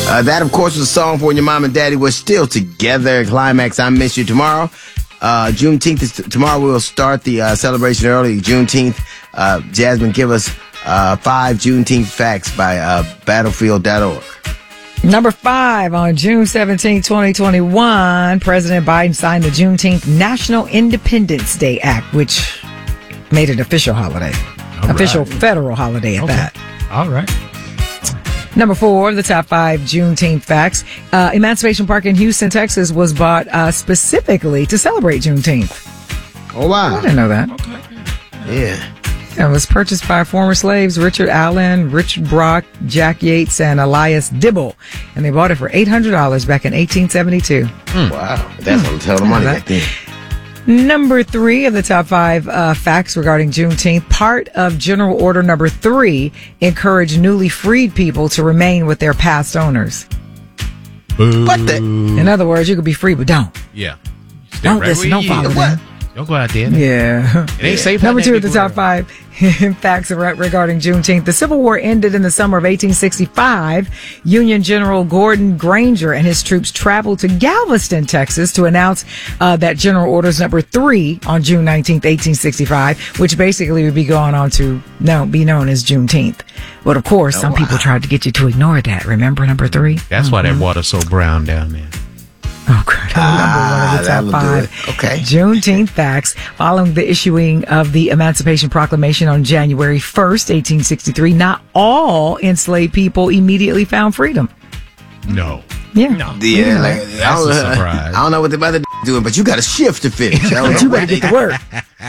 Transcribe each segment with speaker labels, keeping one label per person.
Speaker 1: That, of course, was a song for when your mom and daddy were still together. Climax, I Miss You Tomorrow. Juneteenth is tomorrow. We'll start the celebration early. Juneteenth. Jasmine, give us 5 Juneteenth facts by battlefield.org.
Speaker 2: Number 5, on June 17, 2021, President Biden signed the Juneteenth National Independence Day Act, which made it official holiday. Official federal holiday at that.
Speaker 3: All right.
Speaker 2: Number 4 of the top 5 Juneteenth facts. Emancipation Park in Houston, Texas was bought specifically to celebrate Juneteenth.
Speaker 1: Oh, wow.
Speaker 2: I didn't know that.
Speaker 3: Okay.
Speaker 1: Yeah.
Speaker 2: It was purchased by former slaves Richard Allen, Richard Brock, Jack Yates, and Elias Dibble. And they bought it for $800 back in 1872.
Speaker 1: Wow. That's a ton of money back then.
Speaker 2: Number 3 of the top 5 facts regarding Juneteenth. Part of General Order Number 3 encouraged newly freed people to remain with their past owners.
Speaker 3: Boo.
Speaker 1: What the?
Speaker 2: In other words, you could be free, but don't.
Speaker 3: Yeah. Stay
Speaker 2: Don't
Speaker 3: right
Speaker 2: listen.
Speaker 3: where
Speaker 2: Don't
Speaker 3: you
Speaker 2: follow
Speaker 3: is.
Speaker 2: them.
Speaker 3: Don't go out there.
Speaker 2: Yeah.
Speaker 3: It ain't safe.
Speaker 2: Number
Speaker 3: out
Speaker 2: 2
Speaker 3: there
Speaker 2: of the top
Speaker 3: everywhere.
Speaker 2: 5 facts regarding Juneteenth. The Civil War ended in the summer of 1865. Union General Gordon Granger and his troops traveled to Galveston, Texas to announce that General Orders Number 3 on June 19th, 1865, which basically would be going on to be known as Juneteenth. But of course, some people tried to get you to ignore that. Remember number 3?
Speaker 3: That's why that water's so brown down there.
Speaker 2: Okay. Number 1 of the top 5.
Speaker 1: Okay.
Speaker 2: Juneteenth facts. Following the issuing of the Emancipation Proclamation on January 1st, 1863, not all enslaved people immediately found freedom.
Speaker 3: No.
Speaker 2: Yeah.
Speaker 3: No.
Speaker 1: Yeah, like,
Speaker 3: That's a surprise.
Speaker 1: I don't know what the other doing, but you got a shift to finish.
Speaker 2: But you better get to work.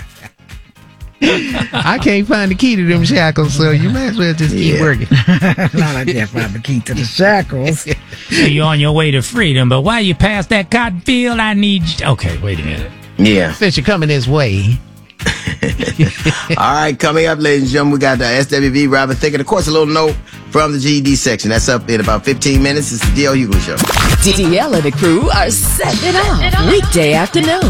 Speaker 3: I can't find the key to them shackles, so you might as well just keep working.
Speaker 2: Not I can't find the key to the shackles.
Speaker 4: So you're on your way to freedom, but while you pass that cotton field, I need you. Okay, wait a minute.
Speaker 1: Yeah.
Speaker 3: Since you're coming this way.
Speaker 1: All right, coming up, ladies and gentlemen, we got the SWV Robin Thicke. And of course, a little note from the GED section. That's up in about 15 minutes. It's the D.L. Hughley Show.
Speaker 5: DL and the crew are setting it off weekday afternoon.